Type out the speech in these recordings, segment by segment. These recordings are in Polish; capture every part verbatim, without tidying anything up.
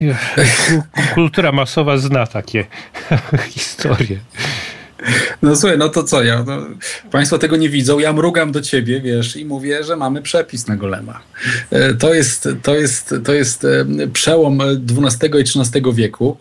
Kultura masowa zna takie historie. No słuchaj, no to co ja? No, państwo tego nie widzą, ja mrugam do ciebie, wiesz, i mówię, że mamy przepis na golema. To jest, to jest, to jest przełom dwunastego i trzynastego wieku.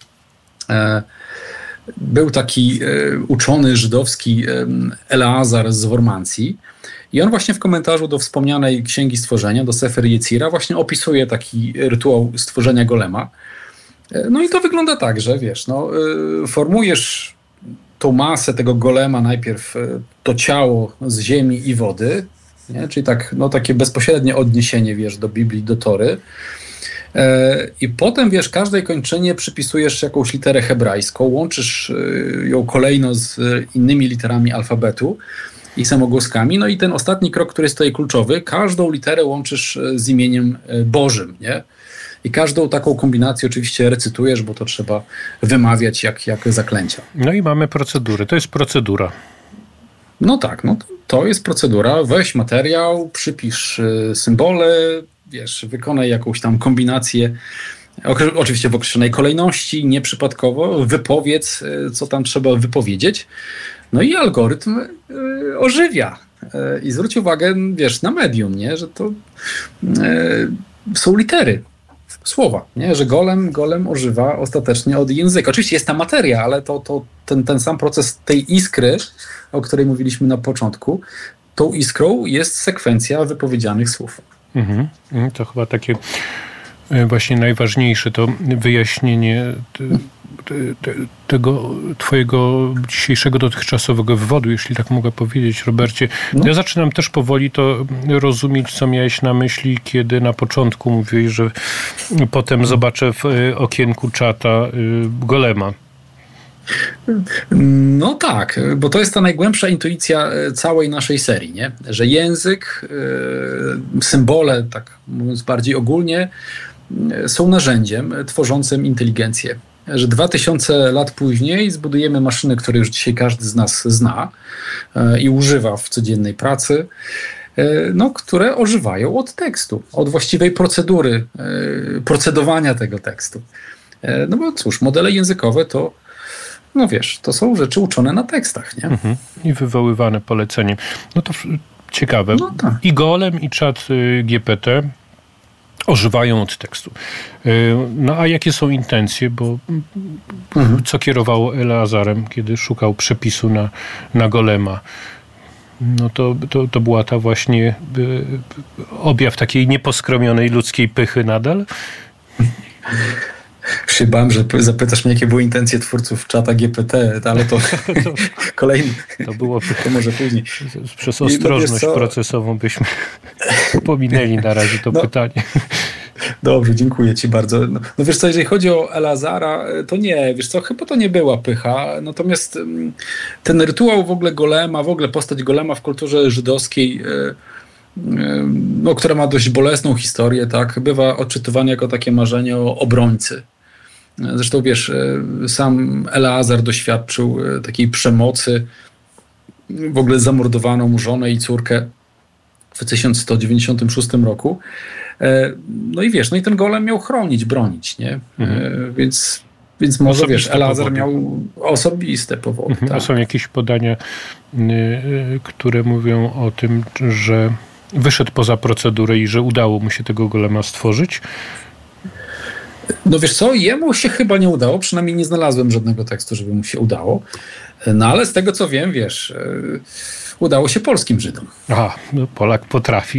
Był taki uczony żydowski Eleazar z Wormancji i on właśnie w komentarzu do wspomnianej Księgi Stworzenia, do Sefer Jecira, właśnie opisuje taki rytuał stworzenia golema. No i to wygląda tak, że wiesz, no, formujesz tą masę tego golema, najpierw to ciało z ziemi i wody, nie? Czyli tak, no, takie bezpośrednie odniesienie, wiesz, do Biblii, do Tory. I potem, wiesz, każdej kończynie przypisujesz jakąś literę hebrajską, łączysz ją kolejno z innymi literami alfabetu i samogłoskami. No i ten ostatni krok, który jest tutaj kluczowy, każdą literę łączysz z imieniem Bożym, nie? I każdą taką kombinację oczywiście recytujesz, bo to trzeba wymawiać jak, jak zaklęcia. No i mamy procedurę. To jest procedura. No tak, no to, to jest procedura. Weź materiał, przypisz symbole, wiesz, wykonaj jakąś tam kombinację, oczywiście w określonej kolejności, nieprzypadkowo, wypowiedz, co tam trzeba wypowiedzieć. No i algorytm y, ożywia. Y, I zwróć uwagę, wiesz, na medium, nie? Że to y, są litery, słowa, nie? Że golem, golem ożywa ostatecznie od języka. Oczywiście jest ta materia, ale to, to ten, ten sam proces tej iskry, o której mówiliśmy na początku, tą iskrą jest sekwencja wypowiedzianych słów. Mhm. To chyba takie właśnie najważniejsze, to wyjaśnienie tego twojego dzisiejszego dotychczasowego wywodu, jeśli tak mogę powiedzieć, Robercie. No. Ja zaczynam też powoli to rozumieć, co miałeś na myśli, kiedy na początku mówiłeś, że potem zobaczę w okienku czata golema. No tak, bo to jest ta najgłębsza intuicja całej naszej serii, nie? Że język, symbole, tak mówiąc bardziej ogólnie, są narzędziem tworzącym inteligencję. Że dwa tysiące lat później zbudujemy maszyny, które już dzisiaj każdy z nas zna i używa w codziennej pracy, no, które ożywają od tekstu, od właściwej procedury, procedowania tego tekstu. No bo cóż, modele językowe to, no wiesz, to są rzeczy uczone na tekstach, nie? Mhm. I wywoływane poleceniem. No to ciekawe. No tak. I golem, i czat G P T ożywają od tekstu. No a jakie są intencje? Bo mhm. co kierowało Eleazarem, kiedy szukał przepisu na, na golema? No to, to, to była ta właśnie objaw takiej nieposkromionej ludzkiej pychy nadal? Się bałem, że zapytasz mnie, jakie były intencje twórców czata G P T, ale to, to kolejny. To było to może później. Przez ostrożność no procesową byśmy pominęli na razie to no, pytanie. Dobrze, dziękuję ci bardzo. No, no wiesz co, jeżeli chodzi o Eleazara, to nie, wiesz co, chyba to nie była pycha. Natomiast ten rytuał w ogóle golema, w ogóle postać golema w kulturze żydowskiej, no, która ma dość bolesną historię, tak, bywa odczytywany jako takie marzenie o obrońcy. Zresztą wiesz, sam Eleazar doświadczył takiej przemocy, w ogóle zamordowano mu żonę i córkę w tysiąc sto dziewięćdziesiątym szóstym roku. No i wiesz, no i ten golem miał chronić, bronić, nie? Mhm. Więc, więc może osobiste wiesz, Eleazar powody. Miał osobiste powody. Mhm. Tak. A są jakieś podania, które mówią o tym, że wyszedł poza procedurę i że udało mu się tego golema stworzyć? No wiesz co, jemu się chyba nie udało, przynajmniej nie znalazłem żadnego tekstu, żeby mu się udało. No ale z tego co wiem, wiesz, udało się polskim Żydom. Aha, no Polak potrafi.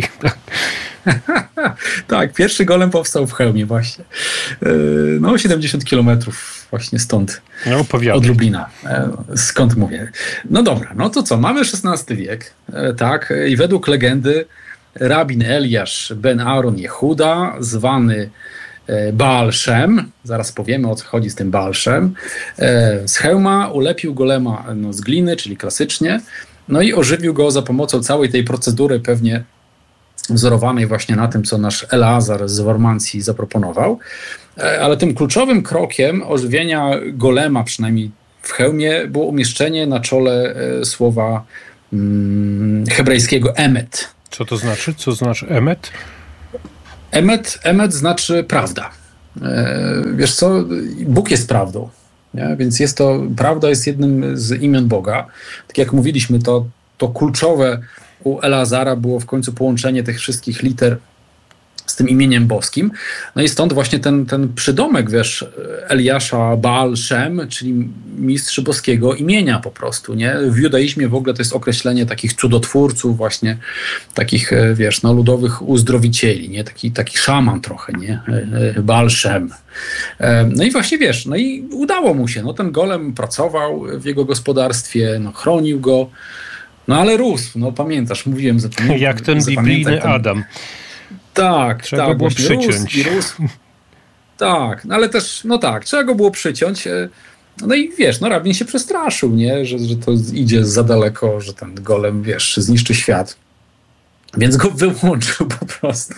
Tak, pierwszy golem powstał w Chełmie właśnie. No siedemdziesiąt kilometrów właśnie stąd, no, od Lublina. Skąd mówię? No dobra, no to co, mamy szesnasty wiek, tak, i według legendy rabin Eliasz ben Aaron Jehuda, zwany Baal Shem, zaraz powiemy o co chodzi z tym Baal Shem, z hełma ulepił golema no, z gliny, czyli klasycznie, no i ożywił go za pomocą całej tej procedury pewnie wzorowanej właśnie na tym, co nasz Eleazar z Wormancji zaproponował. Ale tym kluczowym krokiem ożywienia golema, przynajmniej w hełmie, było umieszczenie na czole słowa hmm, hebrajskiego emet. Co to znaczy? Co znaczy emet? Emet, emet znaczy prawda. wiesz co, Bóg jest prawdą. Nie? Więc jest to, prawda jest jednym z imion Boga. Tak jak mówiliśmy, to, to kluczowe u Eleazara było w końcu połączenie tych wszystkich liter z tym imieniem boskim. No i stąd właśnie ten, ten przydomek, wiesz, Eliasza Baal Shem, czyli mistrz boskiego imienia po prostu, nie? W judaizmie w ogóle to jest określenie takich cudotwórców, właśnie takich, wiesz, no, ludowych uzdrowicieli, nie? Taki, taki szaman trochę, nie? Baal Shem. No i właśnie, wiesz, no i udało mu się, no ten golem pracował w jego gospodarstwie, no chronił go, no ale rósł, no pamiętasz, mówiłem, zapamiętam. Jak ten biblijny ten... Adam. Tak, trzeba tak, go było przyciąć. Rósł i rósł. Tak, no ale też, no tak, trzeba go było przyciąć. No i wiesz, no rabin się przestraszył, nie? Że, że to idzie za daleko, że ten golem, wiesz, zniszczy świat. Więc go wyłączył po prostu.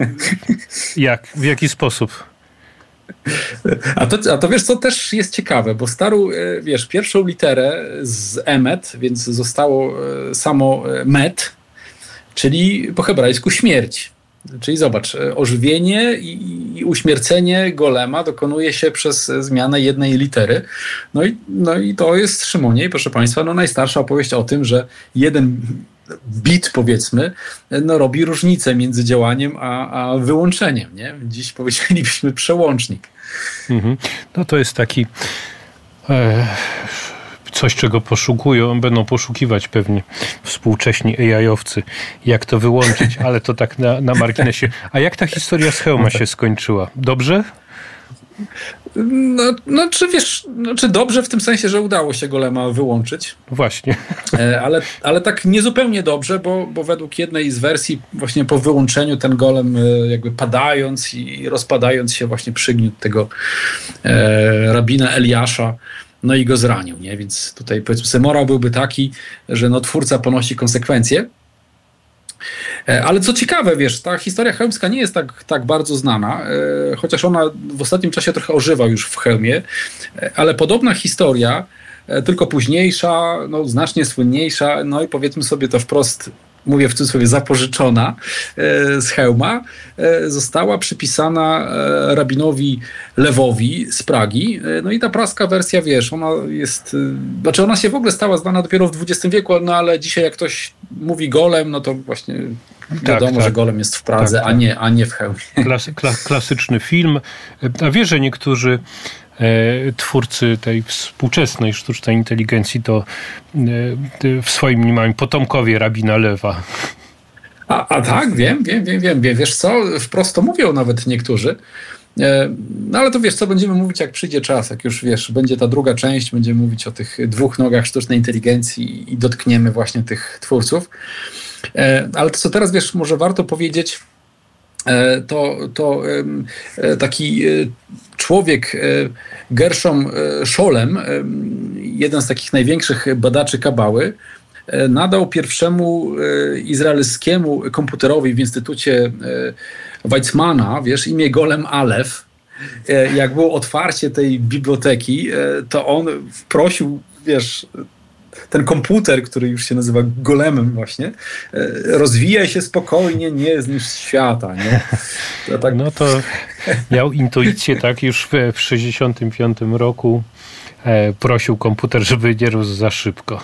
Jak? W jaki sposób? A to, a to wiesz, co też jest ciekawe, bo starł, wiesz, pierwszą literę z emet, więc zostało samo met, czyli po hebrajsku śmierć. Czyli zobacz, ożywienie i, i uśmiercenie golema dokonuje się przez zmianę jednej litery. No i, no i to jest, Szymonie, proszę Państwa, no najstarsza opowieść o tym, że jeden bit, powiedzmy, no robi różnicę między działaniem a, a wyłączeniem. Nie? Dziś powiedzielibyśmy przełącznik. Mhm. No to jest taki... E... coś, czego poszukują, będą poszukiwać pewnie współcześni A I-owcy, jak to wyłączyć, ale to tak na, na marginesie. A jak ta historia z Chełma się skończyła? Dobrze? No, no czy wiesz, no, czy dobrze w tym sensie, że udało się golema wyłączyć. Właśnie. Ale, ale tak niezupełnie dobrze, bo, bo według jednej z wersji właśnie po wyłączeniu ten golem jakby padając i rozpadając się właśnie przygniótł tego e, rabina Eliasza, no i go zranił, nie? Więc tutaj powiedzmy morał byłby taki, że no twórca ponosi konsekwencje. Ale co ciekawe, wiesz, ta historia chełmska nie jest tak, tak bardzo znana, chociaż ona w ostatnim czasie trochę ożywa już w Chełmie, ale podobna historia, tylko późniejsza, no znacznie słynniejsza, no i powiedzmy sobie to wprost, mówię w cudzysłowie, zapożyczona z Chełma, została przypisana rabinowi Lewowi z Pragi. No i ta praska wersja, wiesz, ona jest, znaczy ona się w ogóle stała znana dopiero w dwudziestym wieku, no ale dzisiaj jak ktoś mówi golem, no to właśnie wiadomo, tak, tak. że golem jest w Pradze, tak, tak. A, nie, a nie w Chełmie. Klasy, klas, klasyczny film. A wiesz, że niektórzy twórcy tej współczesnej sztucznej inteligencji to w swoim mniemaniu potomkowie rabina Lewa. A, a tak, wiem, wiem, wiem, wiem, wiem. Wiesz co, wprost to mówią nawet niektórzy. No ale to wiesz co, będziemy mówić jak przyjdzie czas, jak już wiesz, będzie ta druga część, będziemy mówić o tych dwóch nogach sztucznej inteligencji i dotkniemy właśnie tych twórców. Ale to co teraz wiesz, może warto powiedzieć, to, to taki człowiek Gershom Scholem, jeden z takich największych badaczy kabały, nadał pierwszemu izraelskiemu komputerowi w Instytucie Weizmana, wiesz, imię Golem Alef. Jak było otwarcie tej biblioteki, to on prosił, wiesz, ten komputer, który już się nazywa Golemem właśnie, rozwijaj się spokojnie, nie zniszcz świata. Nie? To tak... No to miał intuicję, tak, już w, w sześćdziesiątym piątym roku e, prosił komputer, żeby nie rósł za szybko.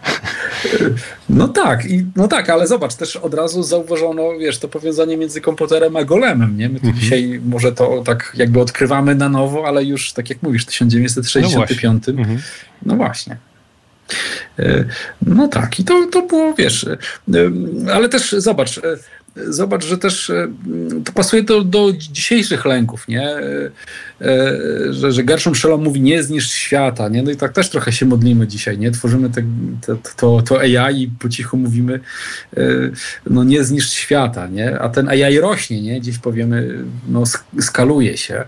No tak, i, no tak, ale zobacz, też od razu zauważono, wiesz, to powiązanie między komputerem a golemem, nie? My tu mhm. dzisiaj może to tak jakby odkrywamy na nowo, ale już, tak jak mówisz, tysiąc dziewięćset sześćdziesiątym piątym. No właśnie. No właśnie. No tak, i to, to było, wiesz, ale też zobacz, zobacz, że też to pasuje do, do dzisiejszych lęków, nie? Że, że Gershom Scholem mówi nie zniszcz świata, nie? No i tak też trochę się modlimy dzisiaj, nie? Tworzymy te, te, to, to A I i po cichu mówimy no nie zniszcz świata, nie? A ten A I rośnie, nie? Dziś powiemy, no skaluje się.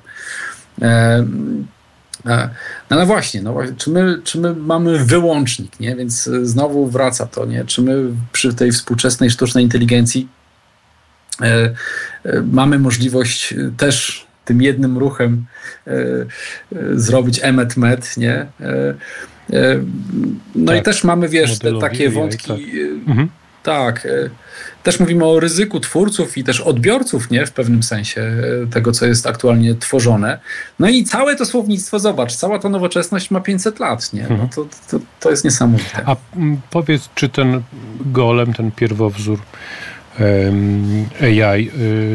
No ale właśnie, no, czy, my, czy my mamy wyłącznik, nie? Więc znowu wraca to, nie? Czy my przy tej współczesnej sztucznej inteligencji e, e, mamy możliwość też tym jednym ruchem e, e, zrobić emet met, nie? E, e, no tak, i też mamy, wiesz, te takie wątki... Tak. Mhm. tak. Też mówimy o ryzyku twórców i też odbiorców, nie? W pewnym sensie tego, co jest aktualnie tworzone. No i całe to słownictwo, zobacz, cała ta nowoczesność ma pięćset lat, nie? No to, to, to jest niesamowite. A powiedz, czy ten golem, ten pierwowzór um, A I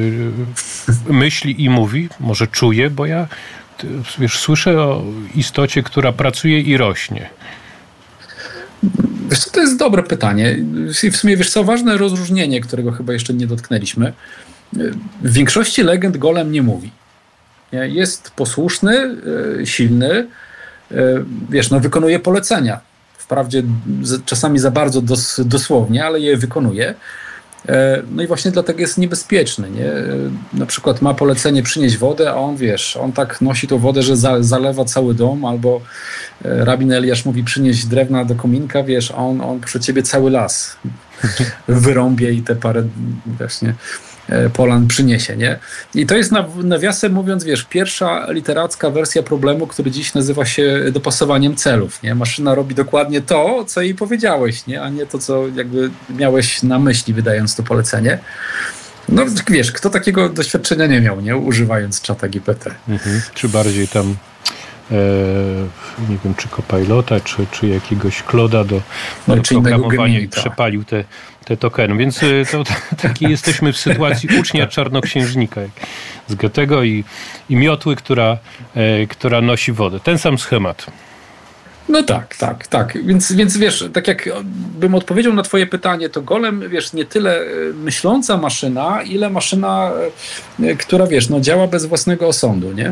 y, myśli i mówi, może czuje, bo ja wiesz, słyszę o istocie, która pracuje i rośnie. Wiesz co, to jest dobre pytanie. W sumie, wiesz co, ważne rozróżnienie, którego chyba jeszcze nie dotknęliśmy. W większości legend golem nie mówi. Jest posłuszny, silny, wiesz, no wykonuje polecenia. Wprawdzie czasami za bardzo dos, dosłownie, ale je wykonuje. No i właśnie dlatego jest niebezpieczny, nie? Na przykład ma polecenie przynieść wodę, a on, wiesz, on tak nosi tą wodę, że za, zalewa cały dom, albo rabin Eliasz mówi przynieść drewna do kominka, wiesz, a on, on przy ciebie cały las wyrąbie i te parę właśnie polan przyniesie, nie? I to jest nawiasem mówiąc, wiesz, pierwsza literacka wersja problemu, który dziś nazywa się dopasowaniem celów, nie? Maszyna robi dokładnie to, co jej powiedziałeś, nie? A nie to, co jakby miałeś na myśli, wydając to polecenie. No wiesz, kto takiego doświadczenia nie miał, nie? Używając czata G P T. Mhm. Czy bardziej tam e, nie wiem, czy Copilota, czy, czy jakiegoś Claude'a do, no, do programowania i tak. przepalił te te tokeny, więc to, to taki jesteśmy w sytuacji ucznia czarnoksiężnika z Goethego i, i miotły, która, e, która nosi wodę. Ten sam schemat. No tak, tak, tak. Więc, więc wiesz, tak jak bym odpowiedział na twoje pytanie, to golem, wiesz, nie tyle myśląca maszyna, ile maszyna, która, wiesz, no działa bez własnego osądu, nie?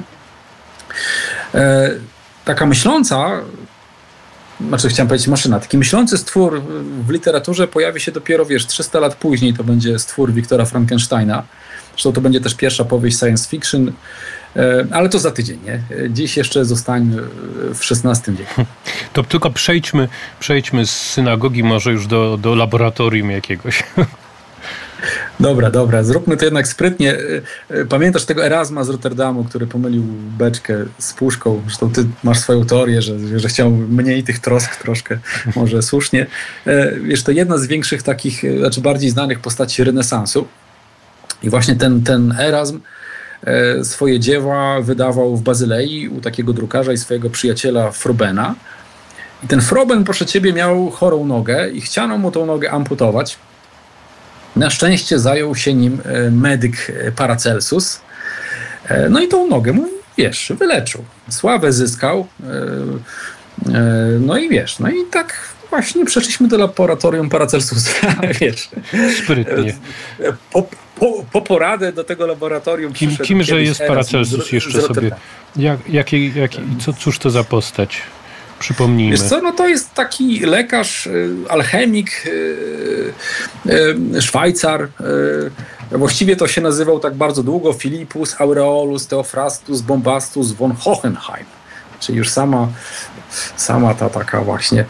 E, taka myśląca, znaczy chciałem powiedzieć maszyna, taki myślący stwór w literaturze pojawi się dopiero, wiesz, trzysta lat później, to będzie stwór Wiktora Frankensteina. Zresztą to będzie też pierwsza powieść science fiction, ale to za tydzień, nie? Dziś jeszcze zostańmy w szesnastym wieku. To tylko przejdźmy, przejdźmy z synagogi może już do, do laboratorium jakiegoś. Dobra, dobra, zróbmy to jednak sprytnie. Pamiętasz tego Erasma z Rotterdamu, który pomylił beczkę z puszką? Zresztą ty masz swoją teorię, że, że chciał mniej tych trosk troszkę, może słusznie. Wiesz, to jedna z większych takich, znaczy bardziej znanych postaci renesansu. I właśnie ten, ten Erasm swoje dzieła wydawał w Bazylei u takiego drukarza i swojego przyjaciela Frobena. I ten Froben, proszę ciebie, miał chorą nogę i chciano mu tą nogę amputować. Na szczęście zajął się nim medyk Paracelsus. No i tą nogę mu, wiesz, wyleczył. Sławę zyskał. No i wiesz, no i tak właśnie przeszliśmy do laboratorium Paracelsusa, wiesz. Sprytnie. Po, po, po poradę do tego laboratorium Kim, kimże jest Paracelsus jeszcze sobie? Jak, jakie, jakie, co, cóż to za postać? Przypomnijmy. Wiesz co, no to jest taki lekarz, alchemik, Szwajcar. Właściwie to się nazywał tak bardzo długo Philippus Aureolus Theophrastus Bombastus von Hohenheim. Czyli już sama, sama ta taka właśnie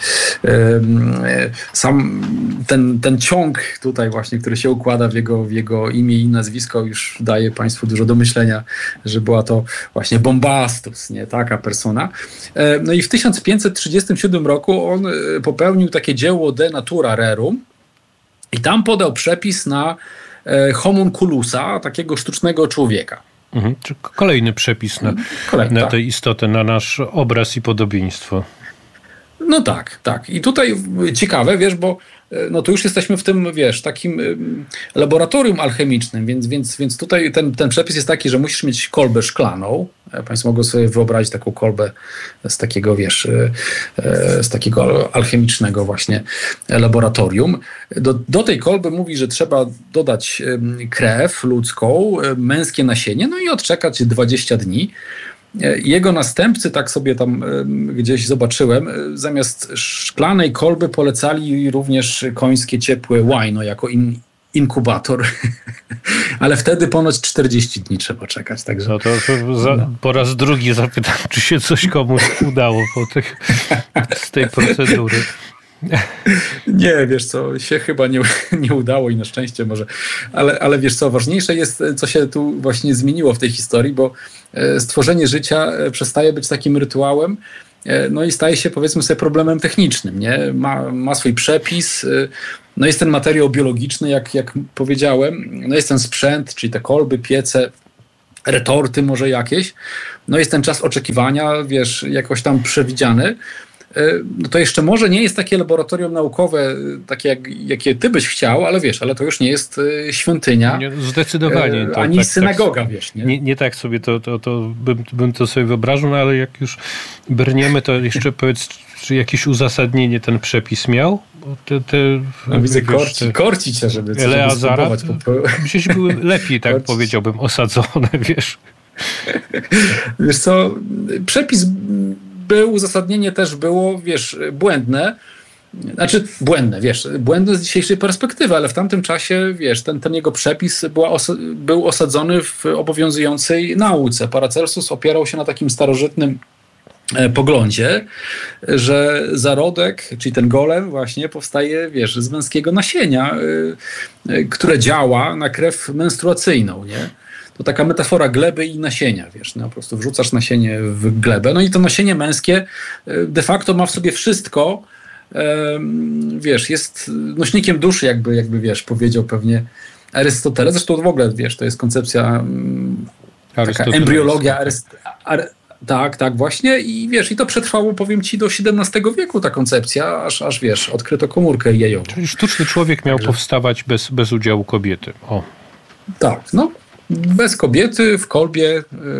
sam ten, ten ciąg tutaj właśnie, który się układa w jego, w jego imię i nazwisko, już daje Państwu dużo do myślenia, że była to właśnie Bombastus, nie? Taka persona. No i w tysiąc pięćset trzydziestym siódmym roku on popełnił takie dzieło De Natura Rerum i tam podał przepis na homunculusa, takiego sztucznego człowieka. Mhm. Kolejny przepis na, Kolejny, na tak. tę istotę, na nasz obraz i podobieństwo. No tak, tak. I tutaj ciekawe, wiesz, bo no to już jesteśmy w tym, wiesz, takim laboratorium alchemicznym, więc, więc, więc tutaj ten, ten przepis jest taki, że musisz mieć kolbę szklaną. Państwo mogą sobie wyobrazić taką kolbę z takiego, wiesz, z takiego alchemicznego właśnie laboratorium. Do, do tej kolby mówi, że trzeba dodać krew ludzką, męskie nasienie, no i odczekać dwadzieścia dni. Jego następcy, tak sobie tam gdzieś zobaczyłem, zamiast szklanej kolby polecali również końskie ciepłe łajno jako in, inkubator. Ale wtedy ponoć czterdzieści dni trzeba czekać. Także, no to, to za, no. Po raz drugi zapytam, czy się coś komuś udało po tych, z tej procedury. Nie, wiesz co, się chyba nie, nie udało i na szczęście może, ale, ale wiesz co, ważniejsze jest, co się tu właśnie zmieniło w tej historii, bo stworzenie życia przestaje być takim rytuałem no i staje się, powiedzmy sobie, problemem technicznym, nie? Ma, ma swój przepis, no jest ten materiał biologiczny, jak, jak powiedziałem, no jest ten sprzęt, czyli te kolby, piece, retorty może jakieś, no jest ten czas oczekiwania, wiesz, jakoś tam przewidziany. No to jeszcze może nie jest takie laboratorium naukowe, takie jak, jakie ty byś chciał, ale wiesz, ale to już nie jest świątynia. Nie, zdecydowanie. To, ani tak, synagoga, tak, wiesz. Nie? Nie, nie tak sobie to, to, to bym, bym to sobie wyobrażał, no ale jak już brniemy, to jeszcze powiedz, czy jakieś uzasadnienie ten przepis miał? Bo te, te, no, widzę, wiesz, korci, te korci cię, żeby coś Eleazara, gdzieś były lepiej, tak korci. Powiedziałbym, osadzone, wiesz. Wiesz co, przepis był, uzasadnienie też było, wiesz, błędne. Znaczy błędne, wiesz, błędne z dzisiejszej perspektywy, ale w tamtym czasie, wiesz, ten, ten jego przepis była os- był osadzony w obowiązującej nauce. Paracelsus opierał się na takim starożytnym e, poglądzie, że zarodek, czyli ten golem właśnie powstaje, wiesz, z męskiego nasienia, y, y, które działa na krew menstruacyjną, nie? To taka metafora gleby i nasienia, wiesz, no, po prostu wrzucasz nasienie w glebę, no i to nasienie męskie de facto ma w sobie wszystko, um, wiesz, jest nośnikiem duszy, jakby, jakby, wiesz, powiedział pewnie Arystoteles, zresztą w ogóle, wiesz, to jest koncepcja um, taka embriologia, aryst- ar- tak, tak właśnie i wiesz, i to przetrwało, powiem ci, do siedemnastego wieku ta koncepcja, aż, aż wiesz, odkryto komórkę jajową. Czyli sztuczny człowiek miał Także... powstawać bez, bez udziału kobiety. O. Tak, no. Bez kobiety, w kolbie.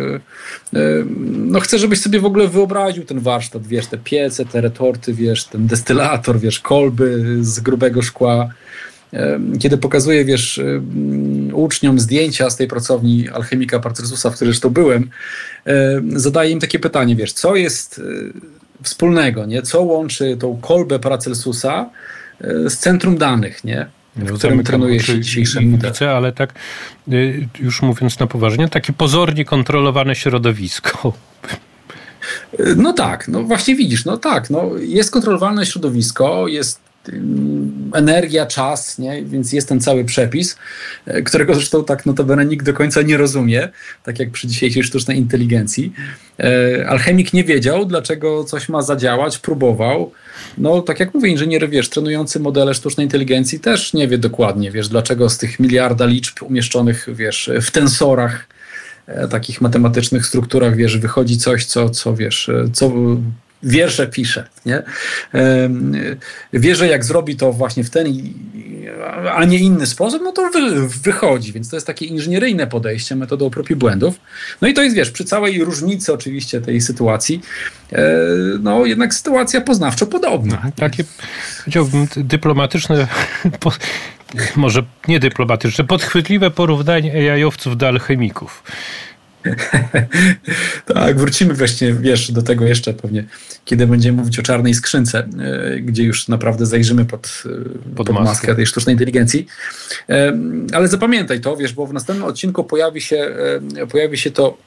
No chcę, żebyś sobie w ogóle wyobraził ten warsztat, wiesz, te piece, te retorty, wiesz, ten destylator, wiesz, kolby z grubego szkła. Kiedy pokazuję, wiesz, uczniom zdjęcia z tej pracowni alchemika Paracelsusa, w której zresztą byłem, zadaję im takie pytanie, wiesz, co jest wspólnego, nie? Co łączy tą kolbę Paracelsusa z centrum danych, nie? W no, którym trenuje się dzisiejsze widzę, ale tak już mówiąc na poważnie, takie pozornie kontrolowane środowisko. No tak, no właśnie widzisz, no tak, no jest kontrolowane środowisko, jest energia, czas, nie? Więc jest ten cały przepis, którego zresztą tak notabene nikt do końca nie rozumie, tak jak przy dzisiejszej sztucznej inteligencji. E, alchemik nie wiedział, dlaczego coś ma zadziałać, próbował. No tak jak mówię, inżynier, wiesz, trenujący modele sztucznej inteligencji też nie wie dokładnie, wiesz, dlaczego z tych miliarda liczb umieszczonych, wiesz, w tensorach, e, takich matematycznych strukturach, wiesz, wychodzi coś, co, co wiesz, co wiersze pisze, nie? Wie, że jak zrobi to właśnie w ten, a nie inny sposób, no to wy, wychodzi. Więc to jest takie inżynieryjne podejście, metodą prób i błędów. No i to jest, wiesz, przy całej różnicy oczywiście tej sytuacji, no jednak sytuacja poznawczo podobna. Takie, powiedziałbym, dyplomatyczne, po, może nie dyplomatyczne, podchwytliwe porównanie jajowców do alchemików. Tak, wrócimy właśnie, wiesz, do tego jeszcze pewnie, kiedy będziemy mówić o czarnej skrzynce, gdzie już naprawdę zajrzymy pod, pod, pod maskę tej sztucznej inteligencji. Ale zapamiętaj to, wiesz, bo w następnym odcinku pojawi się, pojawi się to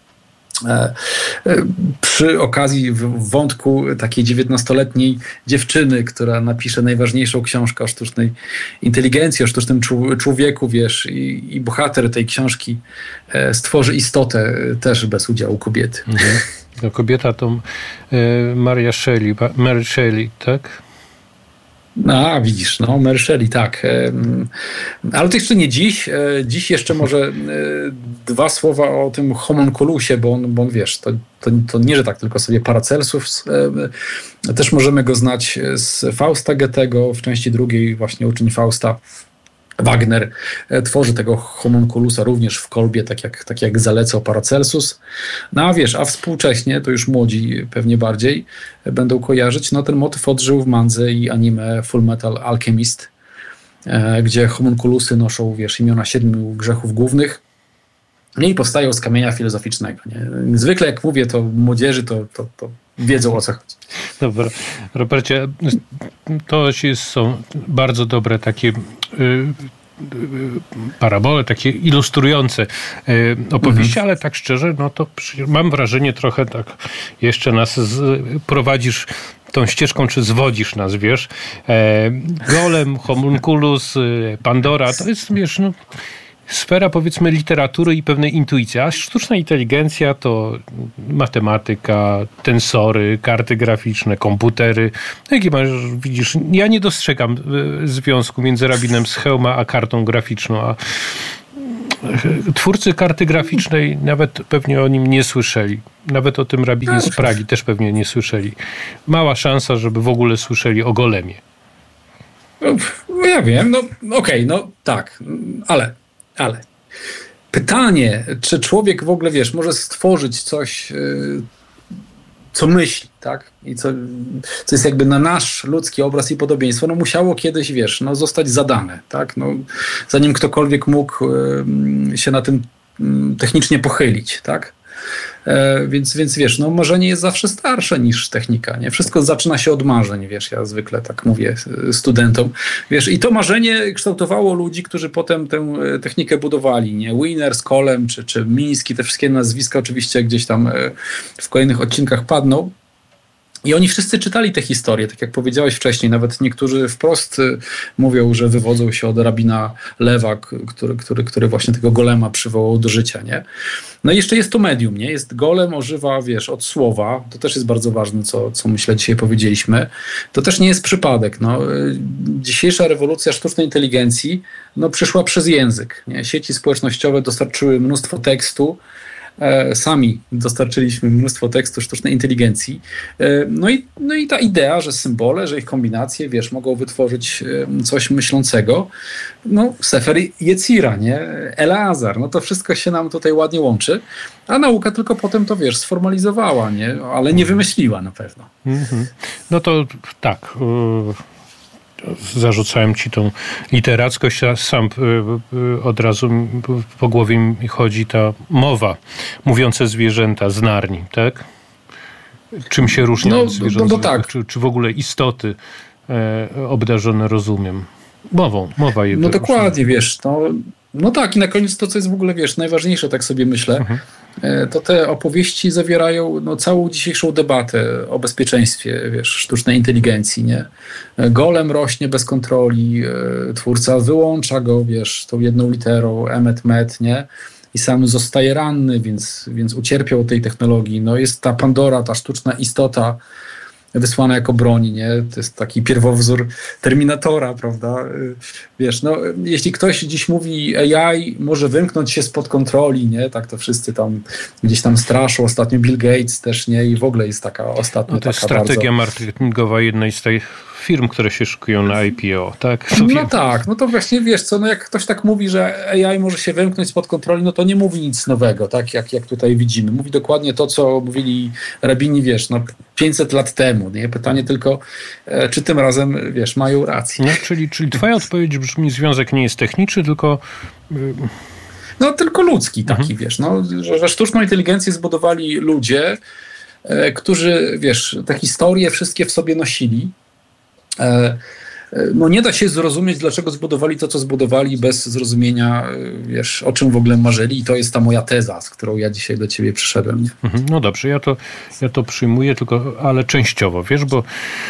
przy okazji wątku takiej dziewiętnastoletniej dziewczyny, która napisze najważniejszą książkę o sztucznej inteligencji, o sztucznym człowieku, wiesz, i, i bohater tej książki stworzy istotę też bez udziału kobiety. Mhm. No, kobieta to y, Maria Shelley, Mary Shelley, tak? No, widzisz, no, Mary Shelley, tak. Ale to jeszcze nie dziś. Dziś jeszcze może dwa słowa o tym homunculusie, bo on, bo on wiesz, to, to, to nie, że tak tylko sobie Paracelsus. Też możemy go znać z Fausta Goethego, w części drugiej właśnie uczeń Fausta. Wagner tworzy tego homunculusa również w kolbie, tak jak, tak jak zalecał Paracelsus. No a wiesz, a współcześnie, to już młodzi pewnie bardziej będą kojarzyć, no ten motyw odżył w mandze i anime Full Metal Alchemist, e, gdzie homunculusy noszą, wiesz, imiona siedmiu grzechów głównych. No i powstają z kamienia filozoficznego. Nie? Zwykle jak mówię to młodzieży, to, to, to wiedzą, o co chodzi. Dobra. Robercie, to są bardzo dobre takie y, parabole, takie ilustrujące y, opowieści, mhm. ale tak szczerze, no to mam wrażenie trochę tak, jeszcze nas z, prowadzisz tą ścieżką, czy zwodzisz nas, wiesz. E, golem, homunculus, Pandora, to jest, wiesz, no sfera, powiedzmy, literatury i pewnej intuicji, a sztuczna inteligencja to matematyka, tensory, karty graficzne, komputery. Jakie masz, widzisz, ja nie dostrzegam związku między rabinem z Chełma a kartą graficzną, a twórcy karty graficznej nawet pewnie o nim nie słyszeli. Nawet o tym rabinie z Pragi też pewnie nie słyszeli. Mała szansa, żeby w ogóle słyszeli o Golemie. No ja wiem, no okej, okay, no tak, ale, ale pytanie, czy człowiek w ogóle, wiesz, może stworzyć coś, yy, co myśli, tak? I co, co jest jakby na nasz ludzki obraz i podobieństwo, no musiało kiedyś, wiesz, no zostać zadane, tak? No, zanim ktokolwiek mógł yy, się na tym yy, technicznie pochylić, tak? E, więc, więc wiesz, no marzenie jest zawsze starsze niż technika, nie? Wszystko zaczyna się od marzeń, wiesz, ja zwykle tak mówię studentom, wiesz, i to marzenie kształtowało ludzi, którzy potem tę technikę budowali, nie? Wiener, Skolem, czy, czy Miński, te wszystkie nazwiska oczywiście gdzieś tam w kolejnych odcinkach padną. I oni wszyscy czytali te historie, tak jak powiedziałeś wcześniej. Nawet niektórzy wprost mówią, że wywodzą się od rabina Lewa, który, który, który właśnie tego golema przywołał do życia, nie? No i jeszcze jest to medium, nie? Jest golem, ożywa, wiesz, od słowa. To też jest bardzo ważne, co, co myślę dzisiaj powiedzieliśmy. To też nie jest przypadek, no. Dzisiejsza rewolucja sztucznej inteligencji, no, przyszła przez język, nie? Sieci społecznościowe dostarczyły mnóstwo tekstu. Sami dostarczyliśmy mnóstwo tekstu sztucznej inteligencji. No i, no i ta idea, że symbole, że ich kombinacje, wiesz, mogą wytworzyć coś myślącego. No, Sefer Yetzira, nie? Eleazar, no to wszystko się nam tutaj ładnie łączy, a nauka tylko potem to, wiesz, sformalizowała, nie? Ale nie wymyśliła na pewno. Mm-hmm. No to tak... Y- Zarzucałem ci tą literackość, a sam od razu po głowie mi chodzi ta mowa, mówiące zwierzęta z Narni, tak? Czym się różnią no, od zwierząt? No, no tak. Czy, czy w ogóle istoty e, obdarzone rozumiem? Mową, mowa je No dokładnie, wiesz, no, no tak, i na koniec to, co jest w ogóle, wiesz, najważniejsze, tak sobie myślę, mhm. to te opowieści zawierają no, całą dzisiejszą debatę o bezpieczeństwie, wiesz, sztucznej inteligencji, nie? Golem rośnie bez kontroli, twórca wyłącza go, wiesz, tą jedną literą, emet, met, nie? I sam zostaje ranny, więc, więc ucierpiał tej technologii. No jest ta Pandora, ta sztuczna istota, wysłana jako broń, nie? To jest taki pierwowzór Terminatora, prawda? Wiesz, no, jeśli ktoś dziś mówi A I może wymknąć się spod kontroli, nie? Tak to wszyscy tam gdzieś tam straszą. Ostatnio Bill Gates też, nie? I w ogóle jest taka ostatnio no to jest taka strategia bardzo... marketingowa jednej z tych firm, które się szykują na I P O, tak? No wiem. Tak, no to właśnie wiesz co, no jak ktoś tak mówi, że A I może się wymknąć spod kontroli, no to nie mówi nic nowego, tak? Jak, jak tutaj widzimy. Mówi dokładnie to, co mówili rabini, wiesz, no pięćset lat temu, nie? Pytanie tylko, e, czy tym razem, wiesz, mają rację. No, czyli, czyli twoja odpowiedź brzmi, związek nie jest techniczny, tylko... Yy... No tylko ludzki taki, mhm. wiesz, no, że, że sztuczną inteligencję zbudowali ludzie, e, którzy, wiesz, te historie wszystkie w sobie nosili. E, no nie da się zrozumieć, dlaczego zbudowali to, co zbudowali, bez zrozumienia, wiesz, o czym w ogóle marzyli. I to jest ta moja teza, z którą ja dzisiaj do ciebie przyszedłem. Nie? Mhm. No dobrze, ja to, ja to przyjmuję, tylko, ale częściowo, wiesz, bo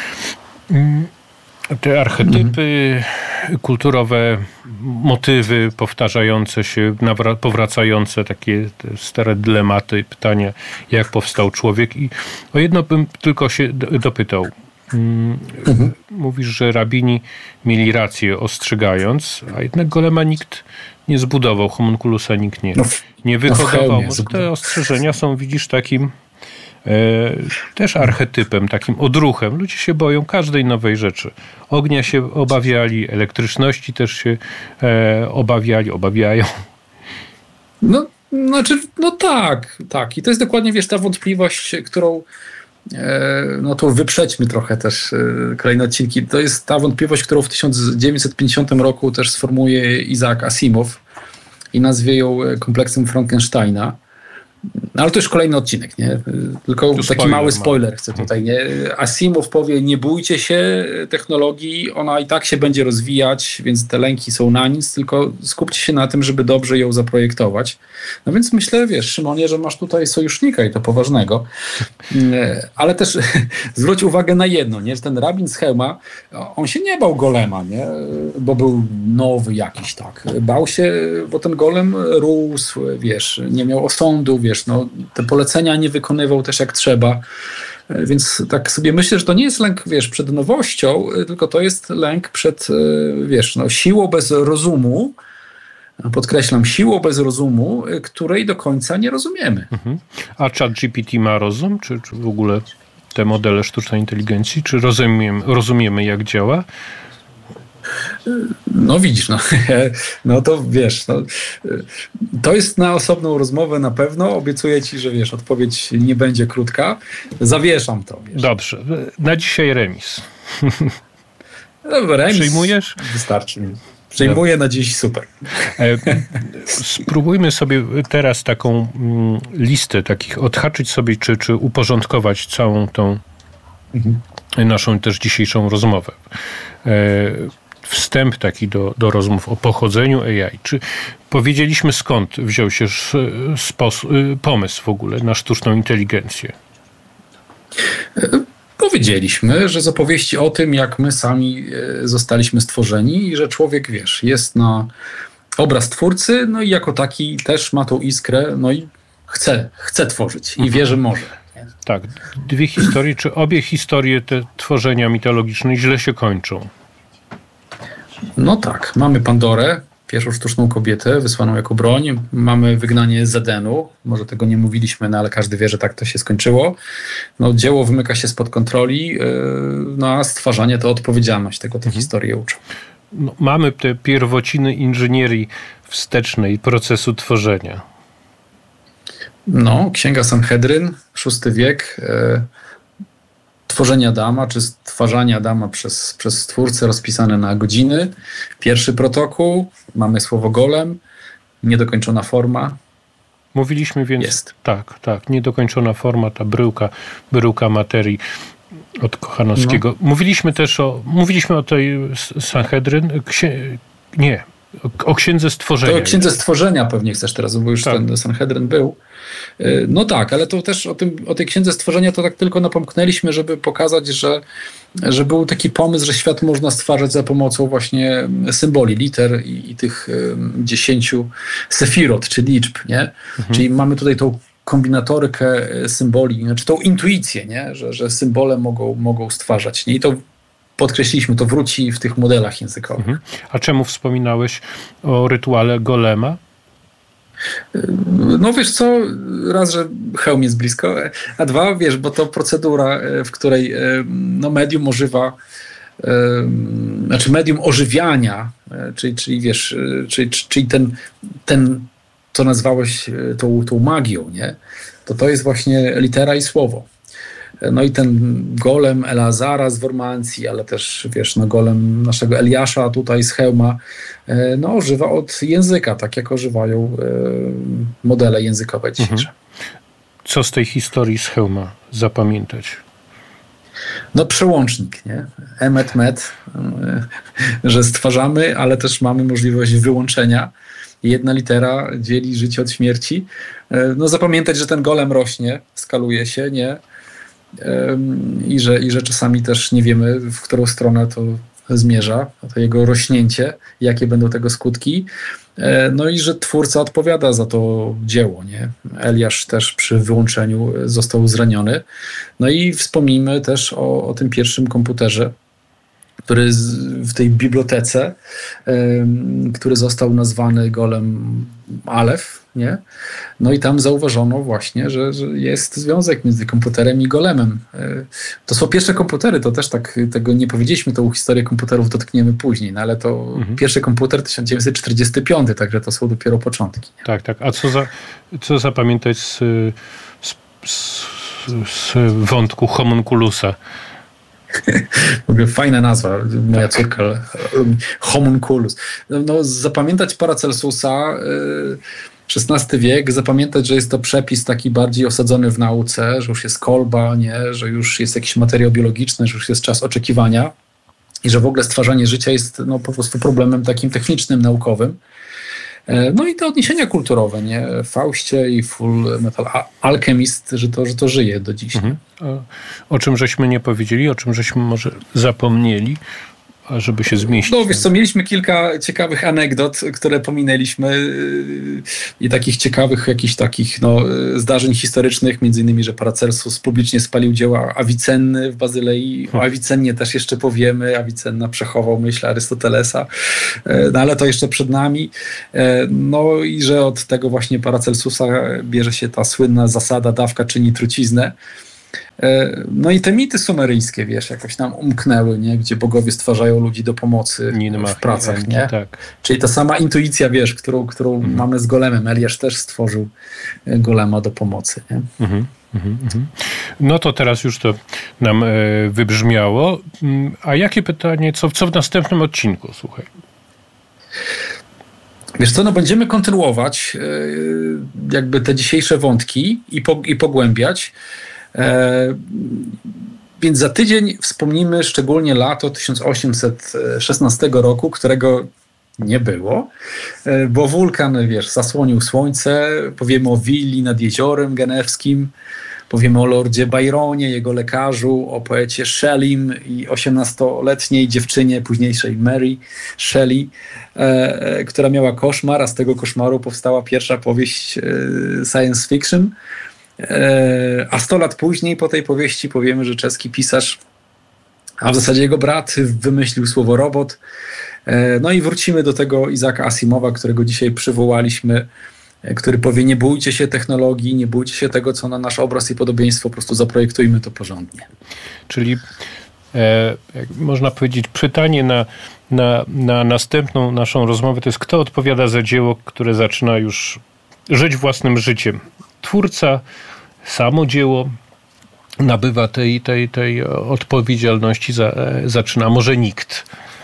te archetypy, mhm. kulturowe motywy powtarzające się, nawra- powracające, takie stare dylematy, pytania, jak powstał człowiek. I o jedno bym tylko się dopytał. Mhm. Mówisz, że rabini mieli rację ostrzegając, a jednak golema nikt nie zbudował, homunculusa nikt nie, nie wyhodował. Może te ostrzeżenia są, widzisz, takim e, też archetypem, takim odruchem. Ludzie się boją każdej nowej rzeczy. Ognia się obawiali, elektryczności też się e, obawiali, obawiają. No, znaczy, no tak, tak. I to jest dokładnie, wiesz, ta wątpliwość, którą no to wyprzedźmy trochę też kolejne odcinki. To jest ta wątpliwość, którą w tysiąc dziewięćset pięćdziesiątym roku też sformułuje Isaac Asimov i nazwie ją kompleksem Frankensteina. No ale to już kolejny odcinek, nie? Tylko to taki spoiler, mały spoiler chcę tutaj, nie? Asimov powie, nie bójcie się technologii, ona i tak się będzie rozwijać, więc te lęki są na nic, tylko skupcie się na tym, żeby dobrze ją zaprojektować. No więc myślę, wiesz, Szymonie, że masz tutaj sojusznika i to poważnego. Ale też zwróć uwagę na jedno, nie? Że ten rabin z Chełma, on się nie bał golema, nie? Bo był nowy jakiś, tak. Bał się, bo ten golem rósł, wiesz, nie miał osądu, wiesz, no, te polecenia nie wykonywał też jak trzeba. Więc tak sobie myślę, że to nie jest lęk, wiesz, przed nowością, tylko to jest lęk przed, wiesz, no, siłą bez rozumu, podkreślam, siłą bez rozumu, której do końca nie rozumiemy. Mhm. A ChatGPT ma rozum? Czy, czy w ogóle te modele sztucznej inteligencji? Czy rozumiemy, rozumiemy jak działa? No widzisz, no, no to wiesz, no, to jest na osobną rozmowę na pewno. Obiecuję ci, że wiesz, odpowiedź nie będzie krótka. Zawieszam to. Wiesz. Dobrze, na dzisiaj remis. No, remis przyjmujesz? Wystarczy. Przyjmuję na dziś, super. Spróbujmy sobie teraz taką listę takich, odhaczyć sobie, czy, czy uporządkować całą tą mhm. naszą też dzisiejszą rozmowę. Wstęp taki do, do rozmów o pochodzeniu A I. Czy powiedzieliśmy, skąd wziął się sposób, pomysł w ogóle na sztuczną inteligencję? Powiedzieliśmy, że z opowieści o tym, jak my sami zostaliśmy stworzeni i że człowiek, wiesz, jest na obraz twórcy, no i jako taki też ma tą iskrę, no i chce, chce tworzyć i wie, że może. Tak, dwie historie, czy obie historie te tworzenia mitologiczne źle się kończą? No tak, mamy Pandorę, pierwszą sztuczną kobietę wysłaną jako broń. Mamy wygnanie z Edenu. Może tego nie mówiliśmy, no ale każdy wie, że tak to się skończyło. No, dzieło wymyka się spod kontroli, yy, no a stwarzanie to odpowiedzialność. Tego te mhm. historie uczą. No, mamy te pierwociny inżynierii wstecznej procesu tworzenia. No, Księga Sanhedryn, szósty wiek, yy, tworzenie Adama, czy stwarzanie Adama przez, przez Stwórcę rozpisane na godziny. Pierwszy protokół, mamy słowo golem, niedokończona forma. Mówiliśmy więc, jest. tak, tak, niedokończona forma, ta bryłka, bryłka materii od Kochanowskiego. No. Mówiliśmy też o, mówiliśmy o tej Sanhedryn, księ, nie, o, o Księdze Stworzenia. To o Księdze Stworzenia pewnie chcesz teraz, bo już tak. ten Sanhedryn był. No tak, ale to też o, tym, o tej Księdze Stworzenia to tak tylko napomknęliśmy, żeby pokazać, że, że był taki pomysł, że świat można stwarzać za pomocą właśnie symboli, liter i, i tych um, dziesięciu sefirot, czy liczb, nie? Mhm. Czyli mamy tutaj tą kombinatorykę symboli, znaczy tą intuicję, nie? Że, że symbole mogą, mogą stwarzać. Nie? I to podkreśliliśmy, to wróci w tych modelach językowych. Mhm. A czemu wspominałeś o rytuale golema? No wiesz co, raz, że hełm jest blisko, a dwa, wiesz, bo to procedura, w której no, medium ożywa, znaczy medium ożywiania, czyli, czyli wiesz, czyli, czyli ten, ten, co nazwałeś tą, tą magią, nie? To to jest właśnie litera i słowo. No i ten golem Eleazara z Wormancji, ale też, wiesz, no golem naszego Eliasza tutaj z Chełma, no ożywa od języka, tak jak ożywają modele językowe dzisiejsze. Mhm. Co z tej historii z Chełma zapamiętać? No przełącznik, nie? Emet met, że stwarzamy, ale też mamy możliwość wyłączenia. Jedna litera dzieli życie od śmierci. No zapamiętać, że ten golem rośnie, skaluje się, nie? I że, I że czasami też nie wiemy, w którą stronę to zmierza, to jego rośnięcie, jakie będą tego skutki. No i że twórca odpowiada za to dzieło, nie? Eliasz też przy wyłączeniu został zraniony. No i wspomnijmy też o, o tym pierwszym komputerze, który z, w tej bibliotece, y, który został nazwany golem Alef, nie? No i tam zauważono właśnie, że, że jest związek między komputerem i golemem. Y, to są pierwsze komputery, to też tak, tego nie powiedzieliśmy, tą historię komputerów dotkniemy później, no ale to mhm. pierwszy komputer tysiąc dziewięćset czterdziesty piąty, także to są dopiero początki. Nie? Tak, tak. A co, za, co zapamiętać z, z, z, z wątku homunculusa? W ogóle fajna nazwa, moja córka homunculus. No, zapamiętać Paracelsusa, szesnasty wiek, zapamiętać, że jest to przepis taki bardziej osadzony w nauce, że już jest kolba, nie? Że już jest jakiś materiał biologiczny, że już jest czas oczekiwania i że w ogóle stwarzanie życia jest no, po prostu problemem takim technicznym, naukowym. No i te odniesienia kulturowe, nie? Fauście i Full Metal Alchemist, że to, że to żyje do dziś. Mhm. O, o czym żeśmy nie powiedzieli, o czym żeśmy może zapomnieli, a żeby się zmieścić. No wiesz co, mieliśmy kilka ciekawych anegdot, które pominęliśmy i takich ciekawych jakichś takich no, zdarzeń historycznych, między innymi, że Paracelsus publicznie spalił dzieła Avicenny w Bazylei. O Avicennie też jeszcze powiemy. Avicenna przechował myśl Arystotelesa, no ale to jeszcze przed nami. No i że od tego właśnie Paracelsusa bierze się ta słynna zasada dawka czyni truciznę. No i te mity sumeryjskie, wiesz, jakoś nam umknęły, nie? Gdzie bogowie stwarzają ludzi do pomocy Ninmach, w pracach, nie? Tak. Czyli ta sama intuicja, wiesz, którą, którą mhm. mamy z golemem. Eliasz też stworzył golema do pomocy, nie? Mhm. Mhm. No to teraz już to nam wybrzmiało. A jakie pytanie, co, co w następnym odcinku, słuchaj? Wiesz co, no będziemy kontynuować jakby te dzisiejsze wątki i, po, i pogłębiać. E, więc za tydzień wspomnimy szczególnie lato tysiąc osiemset szesnastego roku, którego nie było, e, bo wulkan, wiesz, zasłonił słońce. Powiemy o willi nad jeziorem genewskim, powiemy o lordzie Byronie, jego lekarzu, o poecie Shelleym i osiemnastoletniej dziewczynie, późniejszej Mary Shelley, e, która miała koszmar, a z tego koszmaru powstała pierwsza powieść e, science fiction. A sto lat później po tej powieści powiemy, że czeski pisarz, a w zasadzie jego brat, wymyślił słowo robot. No i wrócimy do tego Isaaca Asimowa, którego dzisiaj przywołaliśmy, który powie: nie bójcie się technologii, nie bójcie się tego, co na nasz obraz i podobieństwo, po prostu zaprojektujmy to porządnie. Czyli e, można powiedzieć, pytanie na, na, na następną naszą rozmowę to jest, kto odpowiada za dzieło, które zaczyna już żyć własnym życiem. Twórca, samo dzieło nabywa tej, tej, tej odpowiedzialności, za, zaczyna, może nikt.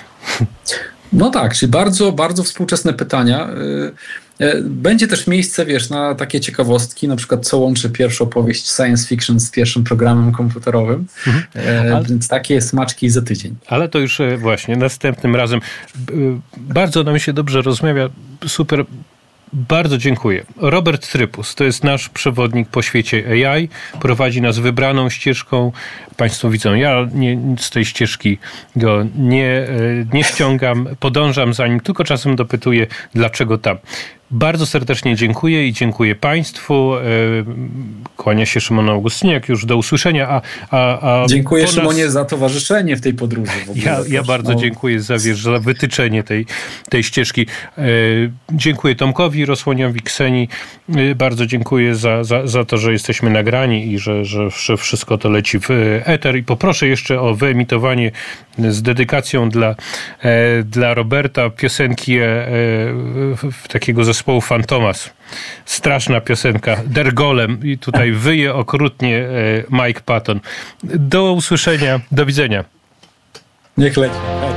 No tak, czyli bardzo, bardzo współczesne pytania. Będzie też miejsce, wiesz, na takie ciekawostki, na przykład co łączy pierwszą powieść science fiction z pierwszym programem komputerowym. Mhm. Ale, Więc takie smaczki za tydzień. Ale to już właśnie następnym razem. Bardzo nam się dobrze rozmawia, super. Bardzo dziękuję. Robert Trypus to jest nasz przewodnik po świecie A I. Prowadzi nas wybraną ścieżką. Państwo widzą, ja nie, z tej ścieżki go nie, nie ściągam, podążam za nim, tylko czasem dopytuję, dlaczego tam. Bardzo serdecznie dziękuję i dziękuję Państwu. Kłania się Szymon Augustyniak, już do usłyszenia. A, a, a dziękuję nas... Szymonie za towarzyszenie w tej podróży. W ogóle ja, ja bardzo no. dziękuję za, wiesz, za wytyczenie tej, tej ścieżki. Dziękuję Tomkowi Rosłoniowi, Kseni. Bardzo dziękuję za, za, za to, że jesteśmy nagrani i że, że, że wszystko to leci w eter. I poproszę jeszcze o wyemitowanie z dedykacją dla, dla Roberta piosenki takiego zespołu Fantomas. Straszna piosenka. Der Golem. I tutaj wyje okrutnie Mike Patton. Do usłyszenia. Do widzenia. Niech leci.